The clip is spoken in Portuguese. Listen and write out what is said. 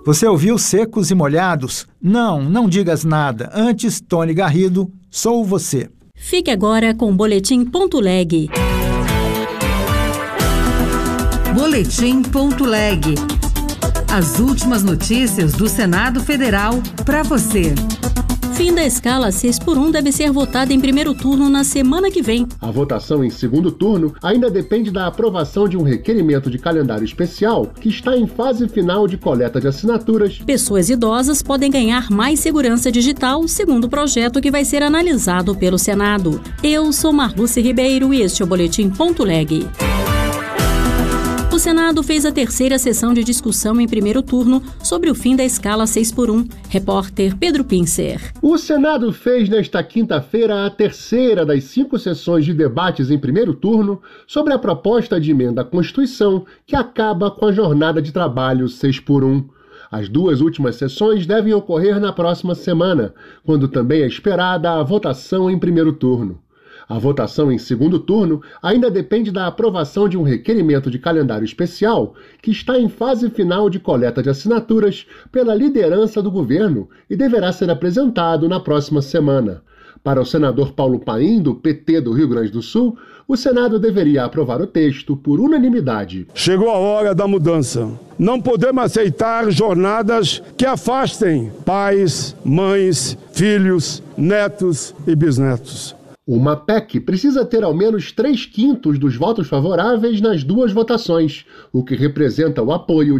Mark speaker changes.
Speaker 1: Você ouviu Secos e Molhados? Não digas nada. Antes, Tony Garrido, sou você.
Speaker 2: Fique agora com o Boletim.leg.
Speaker 3: Boletim.leg. As últimas notícias do Senado Federal para você.
Speaker 2: Fim da escala 6x1 deve ser votada em primeiro turno na semana que vem.
Speaker 4: A votação em segundo turno ainda depende da aprovação de um requerimento de calendário especial que está em fase final de coleta de assinaturas.
Speaker 2: Pessoas idosas podem ganhar mais segurança digital, segundo o projeto que vai ser analisado pelo Senado. Eu sou Marluce Ribeiro e este é o Boletim.leg. O Senado fez a terceira sessão de discussão em primeiro turno sobre o fim da escala 6x1. Repórter Pedro Pincer.
Speaker 4: O Senado fez nesta quinta-feira a terceira das 5 sessões de debates em primeiro turno sobre a proposta de emenda à Constituição que acaba com a jornada de trabalho 6x1. As 2 últimas sessões devem ocorrer na próxima semana, quando também é esperada a votação em primeiro turno. A votação em segundo turno ainda depende da aprovação de um requerimento de calendário especial que está em fase final de coleta de assinaturas pela liderança do governo e deverá ser apresentado na próxima semana. Para o senador Paulo Paim, do PT do Rio Grande do Sul, o Senado deveria aprovar o texto por unanimidade.
Speaker 5: Chegou a hora da mudança. Não podemos aceitar jornadas que afastem pais, mães, filhos, netos e bisnetos.
Speaker 4: Uma PEC precisa ter ao menos 3/5 dos votos favoráveis nas 2 votações, o que representa o apoio